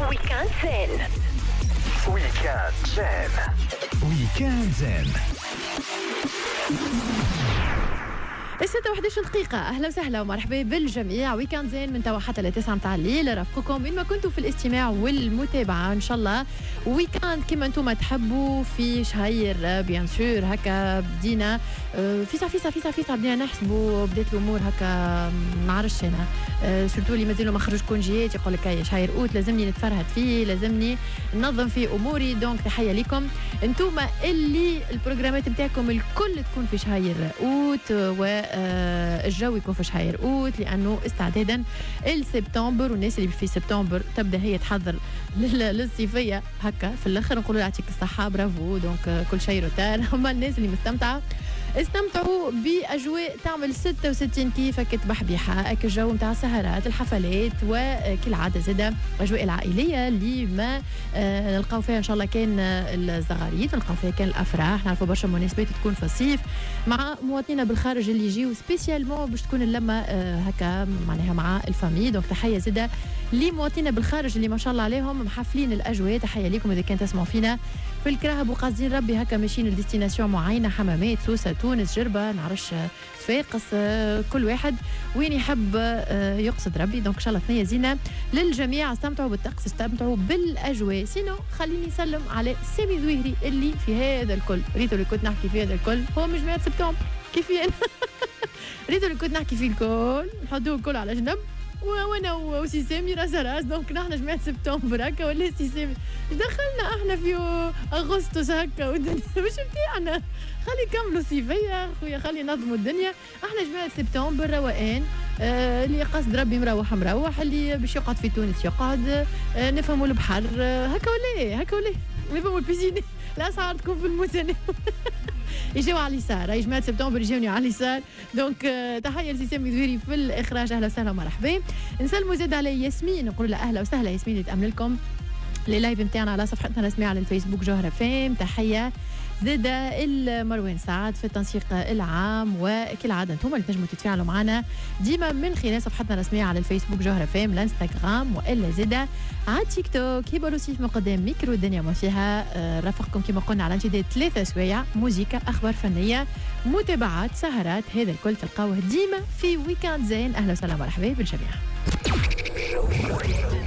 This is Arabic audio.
ويكاند زين. ويكاند زين. ويكاند زين. 6:11 دقيقة. أهلا وسهلا ومرحبا بالجميع. ويكاند زين من توا حتى ل9 متاع الليل. رافقكم إن ما كنتوا في الاستماع والمتابعة إن شاء الله. ويكاند كما أنتم تحبوا في شهير بيان سور. هكا بدينا فيسا بدينا نحسبوا. بدات الأمور هكا نعرفش أنا سورتو اللي مازالوا ما خرج كونجيات يقول لك هيا شهير أوت لازمني نتفرهد فيه، لازمني ننظم في أموري. دونك تحية لكم أنتم اللي البروجرامات نتاعكم الكل تكون في شهير أوت والجو يكون في شهير أوت، لأنه استعدادا لسبتمبر والناس اللي في سبتمبر تبدأ هي تحضر للصيفية هكا في الآخر. نقولوا يعطيك الصحة برافو. دونك كل شيء روتار. هما الناس اللي مستمتعة استمتعوا بأجواء تعمل 66 كيف كتبح بيحة الجو متاع السهرات الحفلات وكالعادة زادة أجواء العائلية اللي ما نلقاو فيها إن شاء الله كان الزغاريد، نلقاو فيها كان الأفراح. نعرفوا برشا مناسبات تكون في الصيف مع مواطنين بالخارج اللي يجيو سبيسيالمون باش تكون اللمة هكا معناها مع الفامي. دونك تحية زادة لمواطنين بالخارج اللي ما شاء الله عليهم محفلين الأجواء. تحية لكم إذا كان تسمعوا فينا في الكراهب وقاصدين ربي هكا ماشيين لديستيناسيون معينة، حمامات، سوسة، تونس، جربة، نعرفش صفاقس، كل واحد وين يحب يقصد ربي. دونك ان شاء الله ثنية زينة للجميع. استمتعوا بالطقس، استمتعوا بالاجواء. سينو خليني نسلم على سامي ذويهري اللي في هذا الكل. ريتو اللي كنت نحكي في هذا الكل هو من جماعة سبتمبر كيفي انا. ريتو اللي كنت نحكي فيه الكل نحطوه الكل على جنب وانا وسي سامي راس. دونك نحن جماعة سبتمبر هكا ولا سي سامي دخلنا احنا في اغسطس هكا والدنيا مش بتاعنا. خلي يكملوا صيفية خويا، خلي ينظموا الدنيا. احنا جماعة سبتمبر روقان. اللي قصد ربي مروح اللي باش يقعد في تونس يقعد. نفهموا البحر هكا ولا نفهموا البيزيني. الاسعار تكون في المتناول. يجيو على اليسار. يا جماعة سبتمبر يجوني على اليسار. دونك تحية لسامي ذويري في الإخراج. أهلا وسهلا ومرحبا. نسلموا زاد على ياسمين، نقول لها أهلا وسهلا ياسمين اللي تأمن لكم اللايف نتاعنا على صفحتنا الرسمية على الفيسبوك جوهرة فام. تحية زادة المروان سعد في التنسيق العام. وكالعادة انتم اللي تنجموا تتفاعلوا معنا ديما من خلال صفحتنا الرسمية على الفيسبوك جوهرة فام، الانستغرام والا زادة على تيك توك. هبه لوسيف مقدم ميكرو الدنيا ما فيها. رافقكم كما قلنا على امتداد 3 سوايع موسيقى، اخبار فنية، متابعات، سهرات. هذا الكل تلقاوه ديما في ويكاند زين. اهلا وسهلا ومرحبا بالجميع.